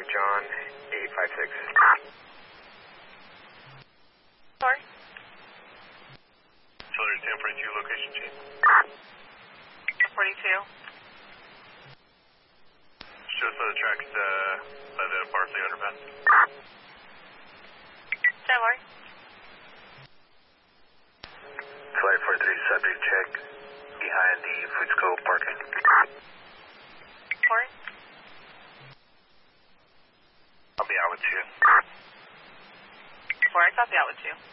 St. John, 856. Sorry? Celery 1042, location change. 42. Show us the tracks by the Barclay underpass. Stand Lori. Flight 43, subject check behind the Foodsco parking. Lori. I'll be out with you. Lori, copy out with you.